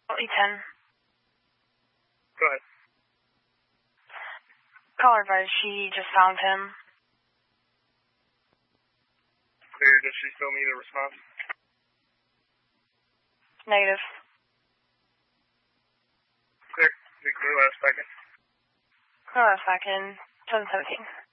E10. Go ahead. Caller advised she just found him. Clear, does she still need a response? Negative. Clear. Be clear last second. Clear last second. 717.